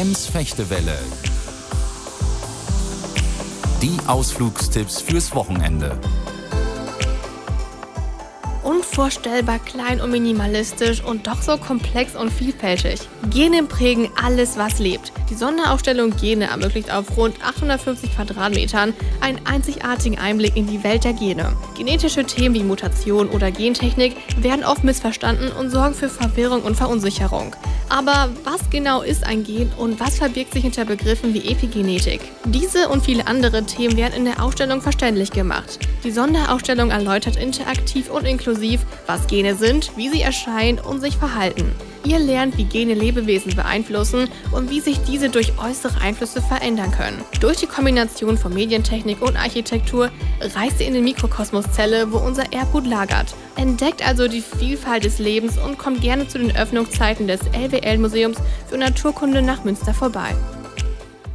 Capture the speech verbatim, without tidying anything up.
Ems-Fechtewelle. Die Ausflugstipps fürs Wochenende. Unvorstellbar klein und minimalistisch und doch so komplex und vielfältig. Gene prägen alles, was lebt. Die Sonderausstellung Gene ermöglicht auf rund achthundertfünfzig Quadratmetern einen einzigartigen Einblick in die Welt der Gene. Genetische Themen wie Mutation oder Gentechnik werden oft missverstanden und sorgen für Verwirrung und Verunsicherung. Aber was genau ist ein Gen und was verbirgt sich hinter Begriffen wie Epigenetik? Diese und viele andere Themen werden in der Ausstellung verständlich gemacht. Die Sonderausstellung erläutert interaktiv und inklusiv, was Gene sind, wie sie erscheinen und sich verhalten. Ihr lernt, wie Gene Lebewesen beeinflussen und wie sich diese durch äußere Einflüsse verändern können. Durch die Kombination von Medientechnik und Architektur reist ihr in den Mikrokosmoszelle, wo unser Erbgut lagert. Entdeckt also die Vielfalt des Lebens und kommt gerne zu den Öffnungszeiten des L W L-Museums für Naturkunde nach Münster vorbei.